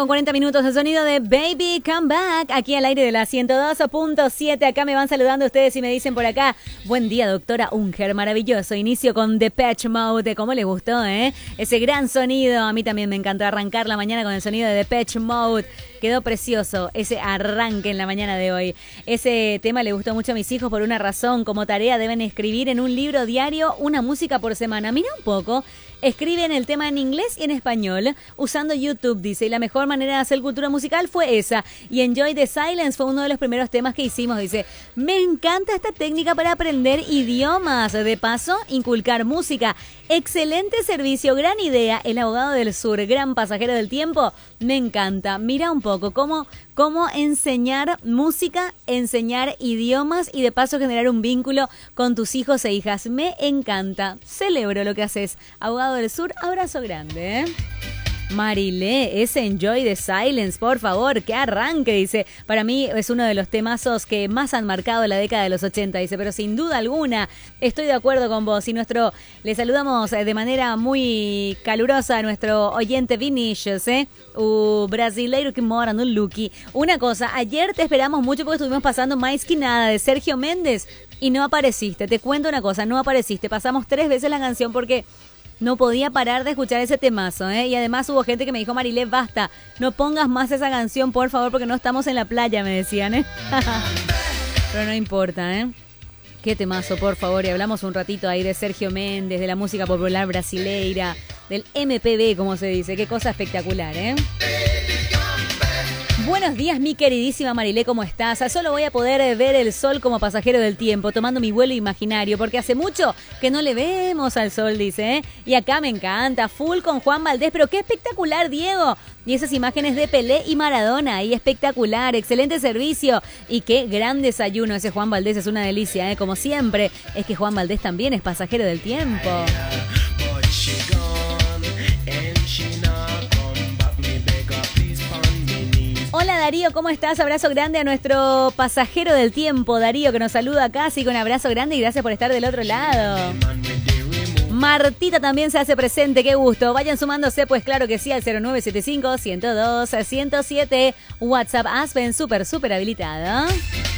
con 40 minutos, el sonido de Baby Come Back, aquí al aire de la 102.7. Acá me van saludando ustedes y me dicen por acá, buen día doctora Unger, maravilloso, inicio con Depeche Mode, ¿cómo les gustó, ese gran sonido? A mí también me encantó arrancar la mañana con el sonido de Depeche Mode, quedó precioso ese arranque en la mañana de hoy. Ese tema le gustó mucho a mis hijos por una razón, como tarea deben escribir en un libro diario una música por semana. Mira un poco. Escriben el tema en inglés y en español usando YouTube, dice, y la mejor manera de hacer cultura musical fue esa. Y Enjoy the Silence fue uno de los primeros temas que hicimos, dice. Me encanta esta técnica para aprender idiomas. De paso, inculcar música. Excelente servicio, gran idea. El abogado del sur, gran pasajero del tiempo. Me encanta. Mira un poco cómo enseñar música, enseñar idiomas y de paso generar un vínculo con tus hijos e hijas. Me encanta. Celebro lo que haces. Abogado del Sur, abrazo grande, Marilé, ese Enjoy the Silence, por favor, que arranque, dice. Para mí es uno de los temazos que más han marcado la década de los 80, dice, pero sin duda alguna estoy de acuerdo con vos. Y le saludamos de manera muy calurosa a nuestro oyente Vinicius, o brasileiro que mora no Lucky. Una cosa, ayer te esperamos mucho porque estuvimos pasando Mais que Nada de Sergio Méndez y no apareciste. Te cuento una cosa, no apareciste. Pasamos 3 veces la canción porque no podía parar de escuchar ese temazo, Y además hubo gente que me dijo, Marilé, basta, no pongas más esa canción, por favor, porque no estamos en la playa, me decían, Pero no importa, Qué temazo, por favor. Y hablamos un ratito ahí de Sergio Méndez, de la música popular brasileira, del MPB, como se dice. Qué cosa espectacular, Buenos días, mi queridísima Marilé, ¿cómo estás? Solo voy a poder ver el sol como pasajero del tiempo, tomando mi vuelo imaginario, porque hace mucho que no le vemos al sol, dice, Y acá me encanta, full con Juan Valdés, pero qué espectacular, Diego. Y esas imágenes de Pelé y Maradona, y espectacular, excelente servicio, y qué gran desayuno. Ese Juan Valdés es una delicia, Como siempre, es que Juan Valdés también es pasajero del tiempo. Hola Darío, ¿cómo estás? Abrazo grande a nuestro pasajero del tiempo, Darío, que nos saluda acá, así con abrazo grande y gracias por estar del otro lado. Martita también se hace presente, qué gusto. Vayan sumándose, pues claro que sí, al 0975-102-107. WhatsApp Aspen, súper habilitado.